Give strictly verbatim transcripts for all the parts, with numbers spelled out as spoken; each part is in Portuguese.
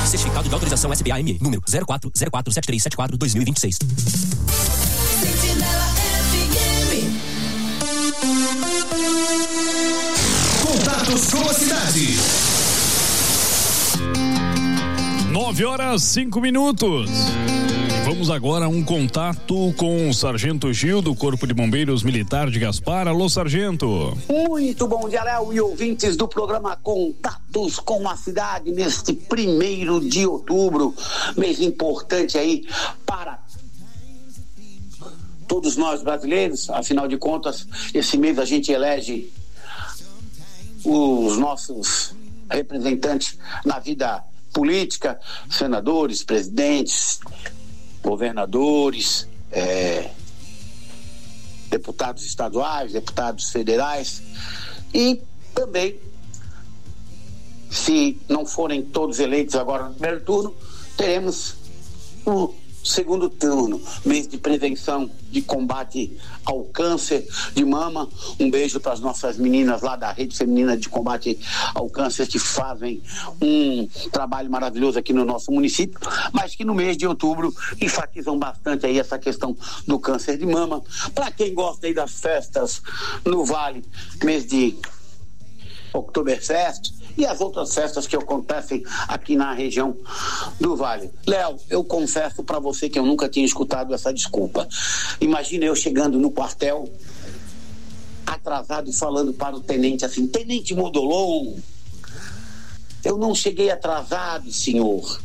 Certificado de autorização S B A M E, número zero quatro zero quatro sete três sete quatro dois mil e vinte e seis. Sentinela F M. Contatos com a cidade. Nove horas, cinco minutos. Vamos agora a um contato com o Sargento Gil, do Corpo de Bombeiros Militar de Gaspar. Alô, Sargento. Muito bom dia, Léo, e ouvintes do programa Contatos com a Cidade, neste primeiro de outubro, mês importante aí para todos nós brasileiros. Afinal de contas, esse mês a gente elege os nossos representantes na vida política, senadores, presidentes, governadores, é, deputados estaduais, deputados federais, e também, se não forem todos eleitos agora no primeiro turno, teremos o segundo turno, mês de prevenção, de combate ao câncer de mama. Um beijo para as nossas meninas lá da Rede Feminina de Combate ao Câncer, que fazem um trabalho maravilhoso aqui no nosso município, mas que no mês de outubro enfatizam bastante aí essa questão do câncer de mama. Para quem gosta aí das festas no Vale, mês de Oktoberfest e as outras festas que acontecem aqui na região do Vale. Léo, eu confesso para você que eu nunca tinha escutado essa desculpa. Imagina eu chegando no quartel atrasado e falando para o tenente assim: Tenente Modolon, eu não cheguei atrasado, senhor.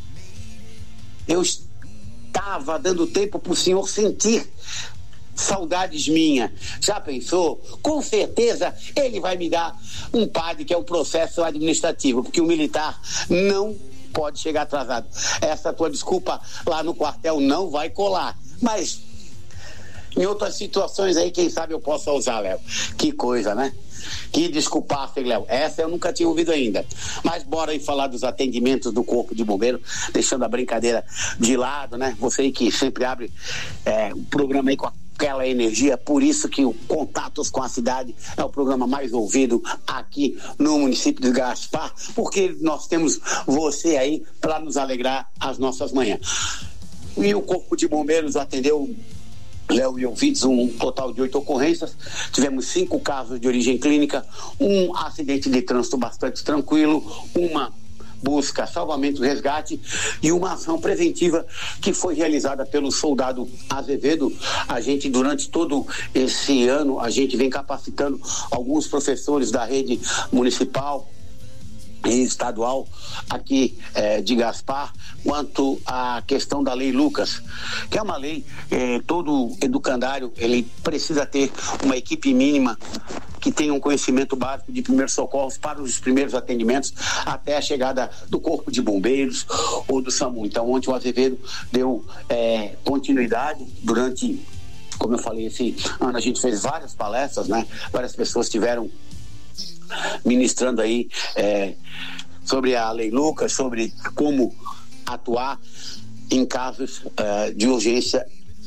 Eu estava dando tempo para o senhor sentir saudades minha. Já pensou? Com certeza ele vai me dar um P A D, que é o processo administrativo, porque o militar não pode chegar atrasado. Essa tua desculpa lá no quartel não vai colar, mas em outras situações aí, quem sabe eu possa usar, Léo. Que coisa, né? Que desculpasse, Léo. Essa eu nunca tinha ouvido ainda. Mas bora aí falar dos atendimentos do Corpo de Bombeiro, deixando a brincadeira de lado, né? Você aí que sempre abre é, o programa aí com aquela energia, por isso que o Contatos com a Cidade é o programa mais ouvido aqui no município de Gaspar, porque nós temos você aí para nos alegrar as nossas manhãs. E o Corpo de Bombeiros atendeu, Léo e ouvintes, um total de oito ocorrências. Tivemos cinco casos de origem clínica, um acidente de trânsito bastante tranquilo, uma busca, salvamento, resgate e uma ação preventiva que foi realizada pelo soldado Azevedo. A gente, durante todo esse ano, a gente vem capacitando alguns professores da rede municipal e estadual aqui eh, de Gaspar quanto à questão da Lei Lucas, que é uma lei, eh, todo educandário ele precisa ter uma equipe mínima que tenha um conhecimento básico de primeiros socorros para os primeiros atendimentos até a chegada do Corpo de Bombeiros ou do SAMU. Então ontem o Azevedo deu eh, continuidade durante, como eu falei, esse ano a gente fez várias palestras, né? Várias pessoas tiveram ministrando aí é, sobre a Lei Lucas, sobre como atuar em casos é, de urgência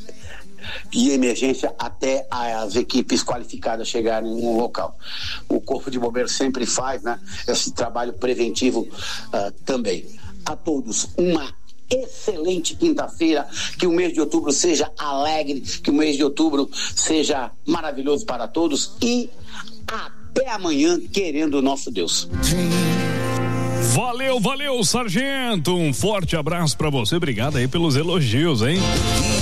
e emergência até as equipes qualificadas chegarem no local. O Corpo de Bombeiros sempre faz, né, esse trabalho preventivo uh, também. A todos, uma excelente quinta-feira, que o mês de outubro seja alegre, que o mês de outubro seja maravilhoso para todos e até amanhã, querendo o nosso Deus. Valeu, valeu, Sargento. Um forte abraço pra você. Obrigado aí pelos elogios, hein?